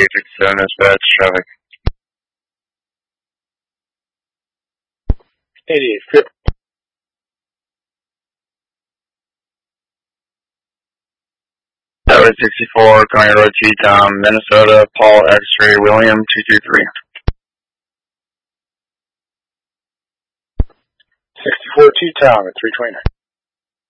857 dispatch, traffic. 88. Highway 64, County Road T-Town, Minnesota, Paul X-Ray, William 223. 64 T-Town at 329.